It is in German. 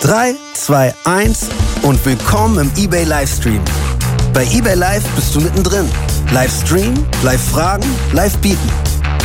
3, 2, 1 und willkommen im eBay Livestream. Bei eBay Live bist du mittendrin. Live streamen, live fragen, live bieten.